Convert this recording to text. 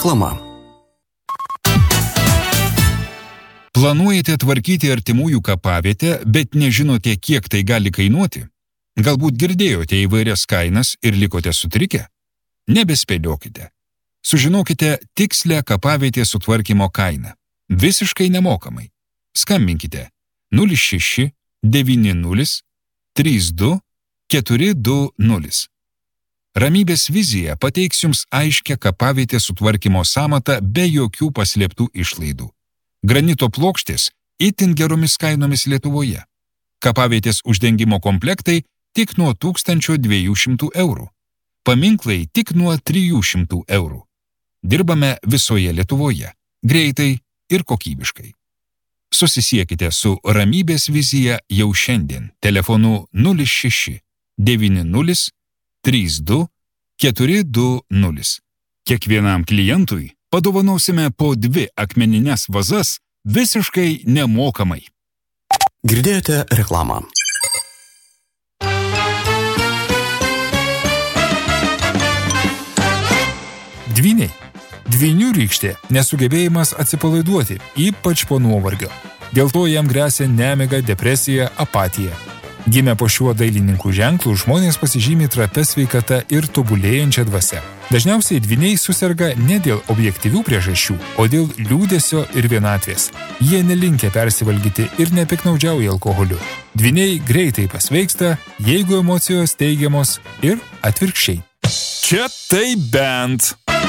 Reklama. Planuojate tvarkyti artimųjų kapavietę, bet nežinote, kiek tai gali kainuoti? Galbūt girdėjote įvairias kainas ir likote sutrikę? Nebespėliokite. Sužinokite tikslę kapavietės sutvarkymo kainą. Visiškai nemokamai. Skambinkite 06 90 32 420. Ramybės vizija pateiks jums aiškę kapavietės sutvarkymo sąmatą be jokių paslėptų išlaidų. Granito plokštės itin geromis kainomis Lietuvoje. Kapavietės uždengimo komplektai tik nuo 1200 eurų. Paminklai tik nuo 300 eurų. Dirbame visoje Lietuvoje, greitai ir kokybiškai. Susisiekite su Ramybės vizija jau šiandien telefonu 06 90 32 420. Kiekvienam klientui padovanosime po 2 akmenines vazas visiškai nemokamai. Girdėjote reklamą. Dvyniai. Dvynių rykštė nesugebėjimas atsipalaiduoti, ypač po nuovargio. Dėl to jam gresia nemiga, depresija, apatija. Gimę po šiuo dailininkų ženklų žmonės pasižymi trapia sveikata ir tobulėjančia dvasia. Dažniausiai dvyniai suserga ne dėl objektyvių priežasčių, o dėl liūdesio ir vienatvės. Jie nelinkę persivalgyti ir nepiknaudžiauja alkoholiu. Dvyniai greitai pasveiksta, jeigu emocijos teigiamos ir atvirkščiai. Čia tai bent.